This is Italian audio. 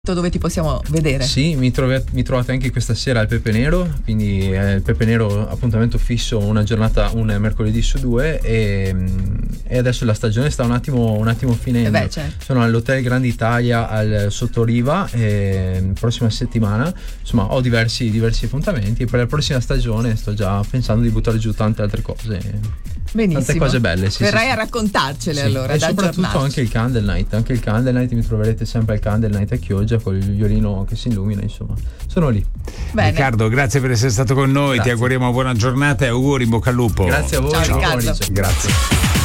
dove ti possiamo vedere? Sì, mi trovate anche questa sera al Pepe Nero, quindi il Pepe Nero appuntamento fisso, una giornata, un mercoledì su due, e adesso la stagione sta un attimo finendo. Certo. Sono all'Hotel Grand Italia al Sottoriva, prossima settimana, insomma ho diversi appuntamenti, e per la prossima stagione sto già pensando di buttare giù tante altre cose. Benissimo. Tante cose belle, sì. Verrai sì, a raccontarcele, sì. allora. E soprattutto anche il Candle Night mi troverete sempre al Candle Night a Chioggia con il violino che si illumina, insomma sono lì. Bene. Riccardo, grazie per essere stato con noi. Grazie. Ti auguriamo buona giornata e auguri, in bocca al lupo. Grazie a voi. Ciao, Riccardo. Grazie.